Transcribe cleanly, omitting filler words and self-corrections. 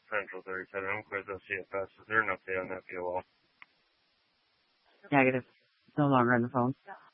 Central 37. I'm Quizzo CFS. Is there an update on that POL? Negative. It's no longer on the phone.